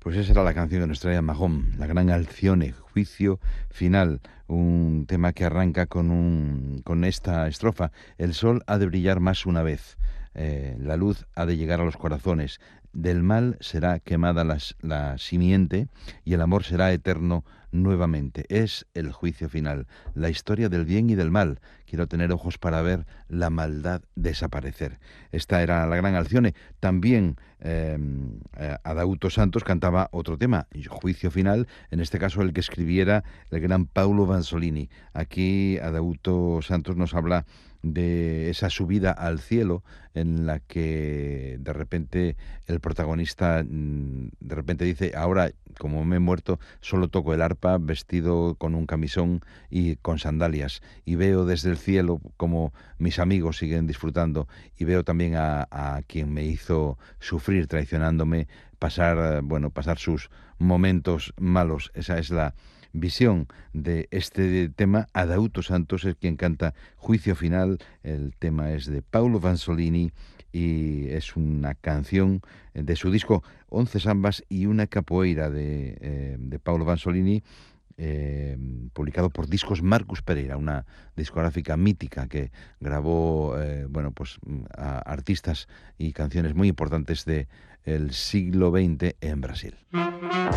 Pues esa era la canción que nos traía Mahón, la gran Alcione, Juicio Final, un tema que arranca con esta estrofa. El sol ha de brillar más una vez, la luz ha de llegar a los corazones, del mal será quemada la simiente y el amor será eterno nuevamente. Es el juicio final, la historia del bien y del mal. Quiero tener ojos para ver la maldad desaparecer. Esta era la gran Alcione. También Adauto Santos cantaba otro tema, Juicio Final, en este caso el que escribiera el gran Paulo Vanzolini. Aquí Adauto Santos nos habla de esa subida al cielo en la que de repente el protagonista de repente dice: ahora, como me he muerto, solo toco el arpa vestido con un camisón y con sandalias, y veo desde el cielo como mis amigos siguen disfrutando, y veo también a quien me hizo sufrir traicionándome pasar sus momentos malos. Esa es la visión de este tema. Adauto Santos es quien canta Juicio Final. El tema es de Paulo Vanzolini y es una canción de su disco 11 Sambas y una capoeira de Paulo Vanzolini, publicado por Discos Marcus Pereira, una discográfica mítica que grabó a artistas y canciones muy importantes del siglo XX en Brasil.